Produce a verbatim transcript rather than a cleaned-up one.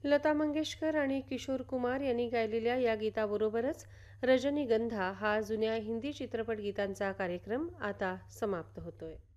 लता मंगेशकर आणि किशोर कुमार यांनी गायलेल्या या गीताबरोबरच रजनीगंधा हा जुन्या हिंदी चित्रपट गीतांचा कार्यक्रम आता समाप्त होतोय.